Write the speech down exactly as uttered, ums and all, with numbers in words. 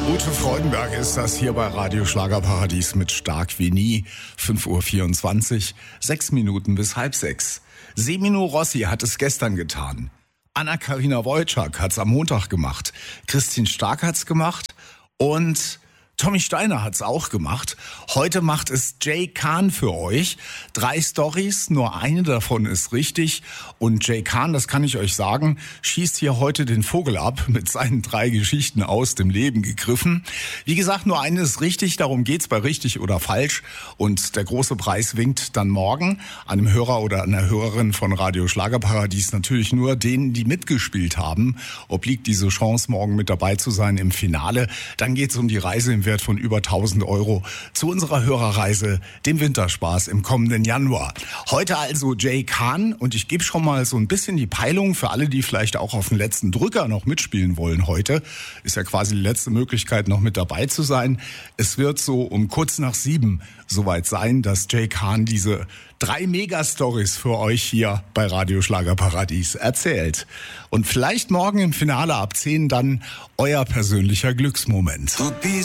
Ute Freudenberg ist das hier bei Radio Schlagerparadies mit Stark wie nie. fünf Uhr vierundzwanzig, sechs Minuten bis halb sechs. Semino Rossi hat es gestern getan. Anna-Karina Wojcik hat's am Montag gemacht. Christine Stark hat's gemacht und Tommy Steiner hat's auch gemacht. Heute macht es Jay Khan für euch. Drei Storys, nur eine davon ist richtig. Und Jay Khan, das kann ich euch sagen, schießt hier heute den Vogel ab, mit seinen drei Geschichten aus dem Leben gegriffen. Wie gesagt, nur eine ist richtig, darum geht's bei richtig oder falsch. Und der große Preis winkt dann morgen einem Hörer oder einer Hörerin von Radio Schlagerparadies, natürlich nur denen, die mitgespielt haben. Obliegt diese Chance, morgen mit dabei zu sein im Finale. Dann geht's um die Reise im Wert von über tausend Euro zu unserer Hörerreise, dem Winterspaß im kommenden Januar. Heute also Jay Khan und ich gebe schon mal so ein bisschen die Peilung für alle, die vielleicht auch auf den letzten Drücker noch mitspielen wollen heute. Ist ja quasi die letzte Möglichkeit, noch mit dabei zu sein. Es wird so um kurz nach sieben soweit sein, dass Jay Khan diese drei Mega-Stories für euch hier bei Radio Schlagerparadies erzählt. Und vielleicht morgen im Finale ab zehn dann euer persönlicher Glücksmoment.